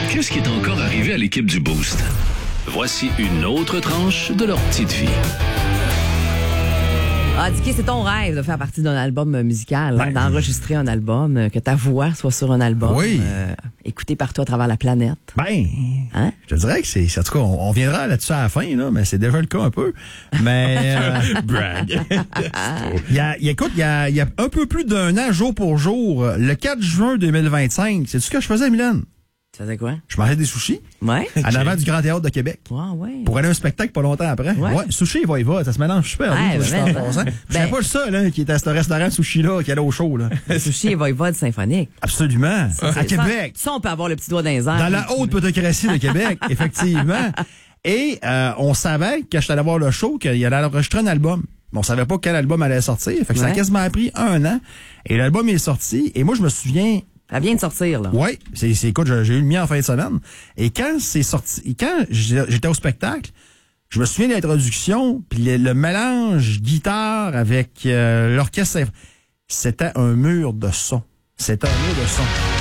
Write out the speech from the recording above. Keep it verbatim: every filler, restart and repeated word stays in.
Qu'est-ce qui est encore arrivé à l'équipe du Boost? Voici une autre tranche de leur petite vie. Ah, Dicky, c'est ton rêve de faire partie d'un album musical, hein, Ben, d'enregistrer un album, euh, que ta voix soit sur un album, Oui. euh, écouté partout à travers la planète. Ben, Hein? je te dirais que c'est... En tout cas, on, on viendra là-dessus à la fin, là, mais c'est déjà le cas un peu. Mais... Euh, brag. Il y a, il y a, écoute, il y a, il y a un peu plus d'un an, jour pour jour, le quatre juin deux mille vingt-cinq, c'est ce que je faisais, Mylène? Tu faisais quoi? Je mangeais des sushis Ouais? en avant du Grand Théâtre de Québec. Ouais, ouais. Pour aller à un spectacle pas longtemps après. Ouais. Ouais, sushi et va-va, ça se mélange super Ouais, bien. ça, ben, je pense, hein. ben, Je savais pas le seul hein, qui était à ce restaurant sushi-là, qui allait au show. Là. Sushi et Voivode symphonique. Absolument. À C'est- Québec. Ça, ça, on peut avoir le petit doigt dans les airs. Dans la haute plutocratie de Québec, effectivement. Et euh, on savait, quand j'étais allé voir le show, qu'il allait enregistrer un album. Mais on savait pas quel album allait sortir. Fait que ça a Ouais. quasiment pris un an. Et l'album est sorti. Et moi, je me souviens... Ça vient de sortir, là. Oui, c'est, c'est, écoute, j'ai eu le mien en fin de semaine. Et quand c'est sorti, et quand j'étais au spectacle, je me souviens de l'introduction, puis le, le mélange guitare avec euh, l'orchestre, c'était un mur de son. C'était un mur de son.